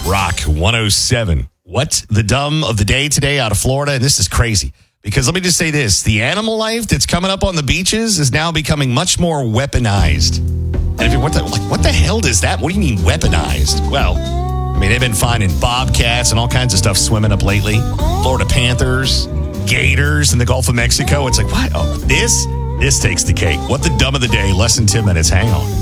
Rock 107. What's the dumb of the day today out of Florida? And this is crazy because let me just say this. The animal life that's coming up on the beaches is now becoming much more weaponized. And if you're, what the hell does that? What do you mean weaponized? Well, I mean, they've been finding bobcats and all kinds of stuff swimming up lately. Florida Panthers, gators in the Gulf of Mexico. It's like, what? Oh, this takes the cake. What the dumb of the day? Less than 10 minutes. Hang on.